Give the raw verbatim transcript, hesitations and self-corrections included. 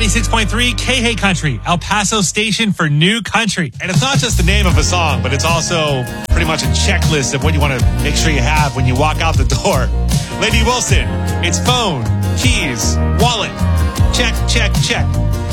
ninety-six point three K-Hey Country, El Paso station for new country. And it's not just the name of a song, but it's also pretty much a checklist of what you want to make sure you have when you walk out the door. Lady Wilson, it's phone, keys, wallet. Check, check, check.